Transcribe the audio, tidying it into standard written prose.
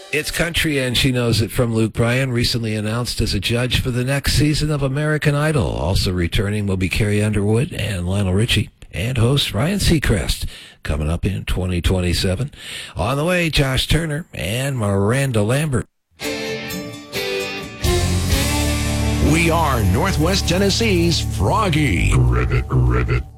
It's country, and she knows it from Luke Bryan, recently announced as a judge for the next season of American Idol. Also returning will be Carrie Underwood and Lionel Richie, and host Ryan Seacrest, coming up in 2027. On the way, Josh Turner and Miranda Lambert. We are Northwest Tennessee's Froggy. Ribbit.